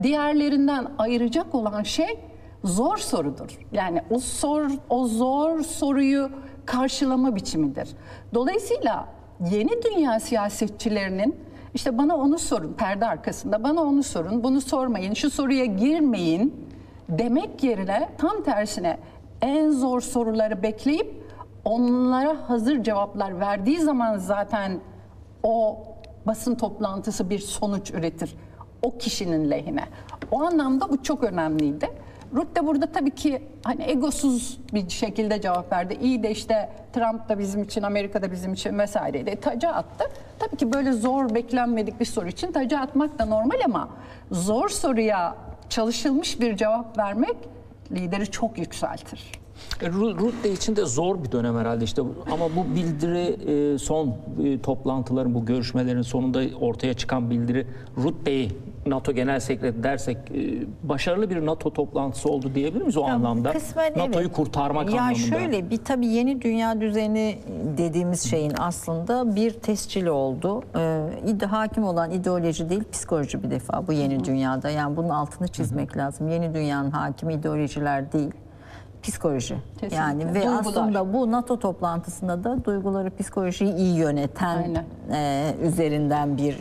diğerlerinden ayıracak olan şey zor sorudur. Yani o zor soruyu karşılama biçimidir. Dolayısıyla yeni dünya siyasetçilerinin işte bana onu sorun, perde arkasında bana onu sorun, bunu sormayın, şu soruya girmeyin demek yerine tam tersine en zor soruları bekleyip onlara hazır cevaplar verdiği zaman zaten o basın toplantısı bir sonuç üretir. O kişinin lehine. O anlamda bu çok önemliydi. Rutte burada tabii ki hani egosuz bir şekilde cevap verdi. İyi de işte Trump da bizim için, Amerika da bizim için vesaireydi. Taca attı. Tabii ki böyle zor, beklenmedik bir soru için taca atmak da normal ama zor soruya çalışılmış bir cevap vermek lideri çok yükseltir. Rutte için de zor bir dönem herhalde işte ama bu bildiri son toplantıların, bu görüşmelerin sonunda ortaya çıkan bildiri Rutte'yi NATO Genel Sekreteri dersek başarılı bir NATO toplantısı oldu diyebilir miyiz o anlamda? Kısmen NATO'yu evet. kurtarmak ya anlamında. Şöyle bir tabii yeni dünya düzeni dediğimiz şeyin aslında bir tescili oldu. Hakim olan ideoloji değil psikoloji bir defa bu yeni dünyada. Yani bunun altını çizmek lazım. Yeni dünyanın hakimi ideolojiler değil. Psikoloji. Kesinlikle. Yani ve Duygular. aslında bu NATO toplantısında da duyguları, psikolojiyi iyi yöneten üzerinden bir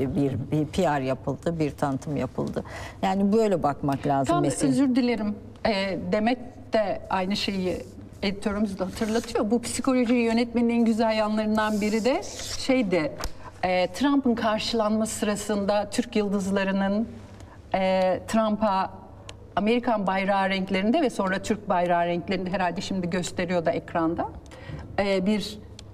PR yapıldı, bir tanıtım yapıldı. Yani böyle bakmak lazım. Tam mesela. özür dilerim. Demet de aynı şeyi editörümüz de hatırlatıyor. Bu psikolojiyi yönetmenin en güzel yanlarından biri de şeydi. Trump'ın karşılanması sırasında Türk yıldızlarının Trump'a Amerikan bayrağı renklerinde ve sonra Türk bayrağı renklerinde herhalde şimdi gösteriyor da ekranda bir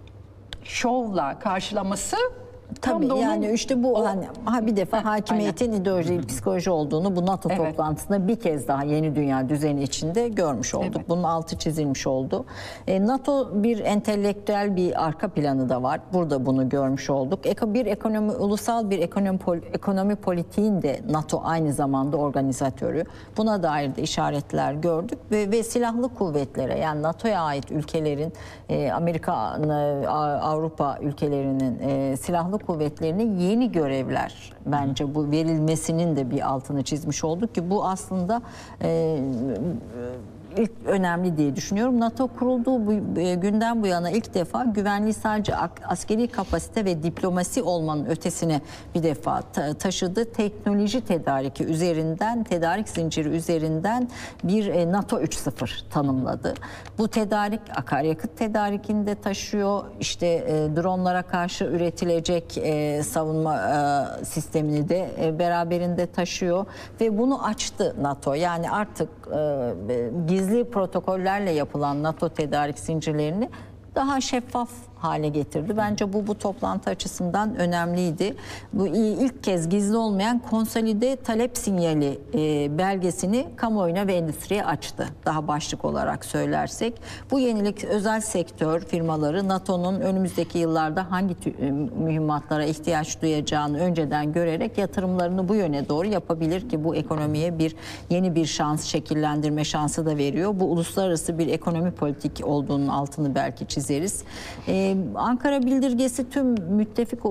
şovla karşılaması. Tabii yani işte bu hani bir defa hakimiyetin ideoloji, psikoloji olduğunu bu NATO Evet. toplantısında bir kez daha yeni dünya düzeni içinde görmüş olduk. Evet. Bunun altı çizilmiş oldu. NATO bir entelektüel bir arka planı da var. Burada bunu görmüş olduk. Ulusal bir ekonomi politiğin de NATO aynı zamanda organizatörü. Buna dair de işaretler gördük ve silahlı kuvvetlere yani NATO'ya ait ülkelerin Amerika, Avrupa ülkelerinin silahlı kuvvetlerine yeni görevler bence bu verilmesinin de bir altını çizmiş olduk ki bu aslında ilk önemli diye düşünüyorum. NATO kurulduğu günden bu yana ilk defa güvenliği sadece askeri kapasite ve diplomasi olmanın ötesine bir defa taşıdı. Teknoloji tedariki üzerinden, tedarik zinciri üzerinden bir NATO 3.0 tanımladı. Bu tedarik akaryakıt tedarikini de taşıyor. İşte dronlara karşı üretilecek savunma sistemini de beraberinde taşıyor ve bunu açtı NATO. Yani artık gizli protokollerle yapılan NATO tedarik zincirlerini daha şeffaf hale getirdi. Bence bu toplantı açısından önemliydi. Bu ilk kez gizli olmayan konsolide talep sinyali belgesini kamuoyuna ve endüstriye açtı. Daha başlık olarak söylersek. Bu yenilik özel sektör firmaları NATO'nun önümüzdeki yıllarda hangi mühimmatlara ihtiyaç duyacağını önceden görerek yatırımlarını bu yöne doğru yapabilir ki bu ekonomiye yeni bir şans, şekillendirme şansı da veriyor. Bu uluslararası bir ekonomi politik olduğunun altını belki çizeriz. Ankara Bildirgesi tüm müttefik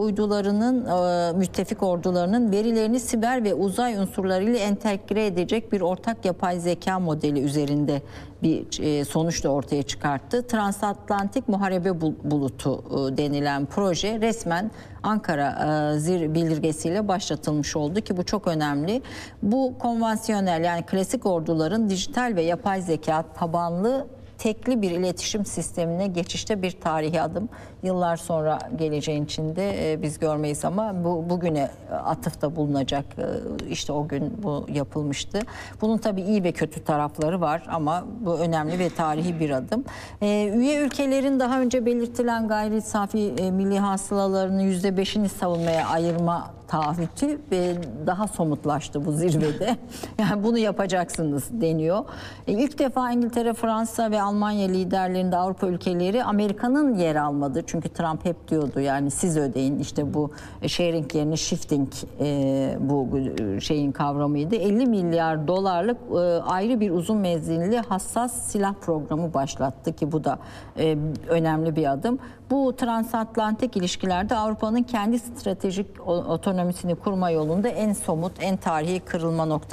ordularının verilerini siber ve uzay unsurlarıyla entegre edecek bir ortak yapay zeka modeli üzerinde bir sonuç da ortaya çıkarttı. Transatlantik Muharebe Bulutu denilen proje resmen Ankara bildirgesiyle başlatılmış oldu ki bu çok önemli. Bu konvansiyonel yani klasik orduların dijital ve yapay zeka tabanlı tekli bir iletişim sistemine geçişte bir tarihi adım. Yıllar sonra geleceğin içinde biz görmeyiz ama bugüne atıfta bulunacak. İşte o gün bu yapılmıştı. Bunun tabii iyi ve kötü tarafları var ama bu önemli ve tarihi bir adım. Üye ülkelerin daha önce belirtilen gayri safi milli hasılalarının %5'ini savunmaya ayırma taahhütü daha somutlaştı bu zirvede. Yani bunu yapacaksınız deniyor. İlk defa İngiltere, Fransa ve Almanya liderlerinde Avrupa ülkeleri Amerika'nın yer almadı. Çünkü Trump hep diyordu yani siz ödeyin. İşte bu sharing yerine shifting bu şeyin kavramıydı. 50 milyar dolarlık ayrı bir uzun menzilli hassas silah programı başlattı ki bu da önemli bir adım. Bu transatlantik ilişkilerde Avrupa'nın kendi stratejik otonomisini kurma yolunda en somut, en tarihi kırılma noktası.